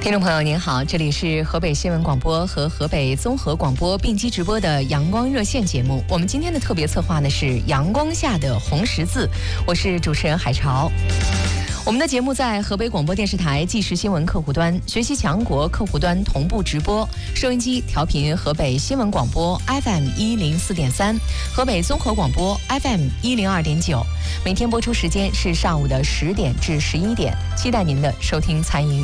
听众朋友您好，这里是河北新闻广播和河北综合广播并机直播的阳光热线节目。我们今天的特别策划呢是阳光下的红十字，我是主持人海潮。我们的节目在河北广播电视台即时新闻客户端、学习强国客户端同步直播，收音机调频河北新闻广播 FM 104.3，河北综合广播 FM 102.9，每天播出时间是上午的10点至11点，期待您的收听参与。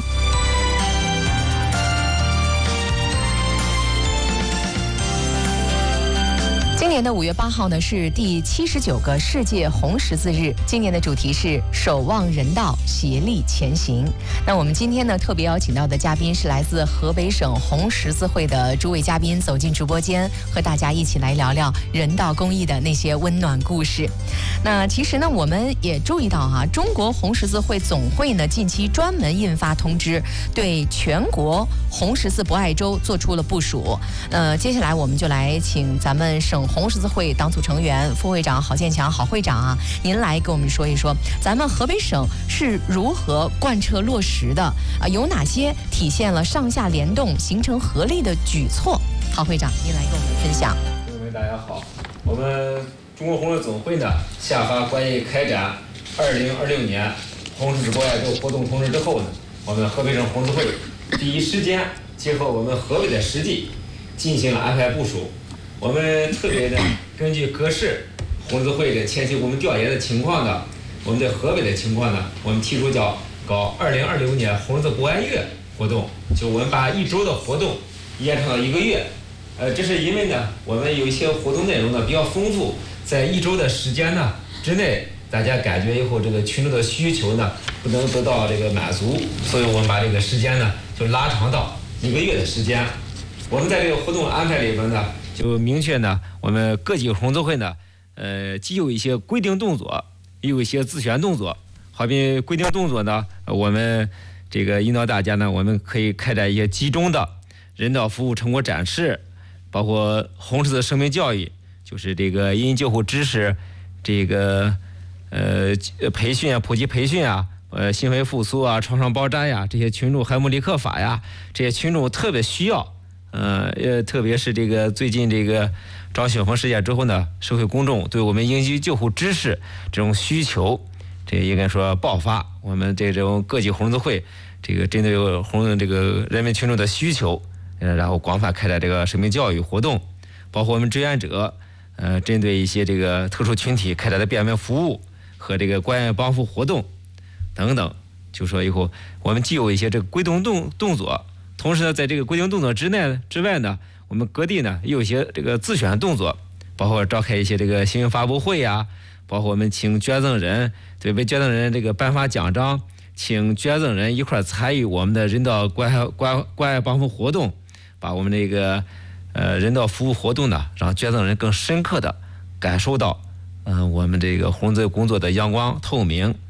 今年的5月8号呢是第79个世界红十字日，今年的主题是守望人道，协力前行。那我们今天呢特别邀请到的嘉宾是来自河北省红十字会的诸位嘉宾，走进直播间和大家一起来聊聊人道公益的那些温暖故事。那其实呢我们也注意到中国红十字会总会呢近期专门印发通知，对全国红十字博爱周做出了部署。接下来我们就来请咱们省红十字会党组成员、副会长郝建强郝会长您来给我们说一说，咱们河北省是如何贯彻落实的有哪些体现了上下联动、形成合力的举措？郝会长，您来跟我们分享。 各位大家好，我们中国红十字总会呢下发关于开展2026年红十字博爱周活动通知之后呢，我们河北省红十字会第一时间结合我们河北的实际进行了安排部署。我们特别呢根据各市红十字会的前期我们调研的情况呢，我们在河北的情况呢，我们提出叫搞2026年红十字博爱月活动，就我们把一周的活动延长到1个月。这是因为呢我们有一些活动内容呢比较丰富，在一周的时间呢之内，大家感觉以后这个群众的需求呢不能得到这个满足，所以我们把这个时间呢就拉长到1个月的时间。我们在这个活动安排里边呢，就明确呢，我们各级红十字会呢，既有一些规定动作，也有一些自选动作。好比规定动作呢，我们这个引导大家呢，我们可以开展一些集中的人道服务成果展示，包括红十字生命教育，就是这个因救护知识，这个培训啊，普及培训啊，心肺复苏啊，创伤包扎呀，这些群众海姆立克法呀，这些群众特别需要。特别是这个最近这个张雪峰事件之后呢，社会公众对我们应急救护知识这种需求，这应该说爆发。我们这种各级红十字会，这个针对这个人民群众的需求，然后广泛开展这个生命教育活动，包括我们志愿者，针对一些这个特殊群体开展的便民服务和这个关爱帮扶活动等等。就说以后我们既有一些这个规定动作。同时呢，在这个规定动作之外呢，我们各地呢也有一些这个自选动作，包括召开一些这个新闻发布会呀，包括我们请捐赠人对为捐赠人这个颁发奖章，请捐赠人一块参与我们的人道关爱帮扶活动，把我们这个人道服务活动呢，让捐赠人更深刻的感受到我们这个红十字工作的阳光透明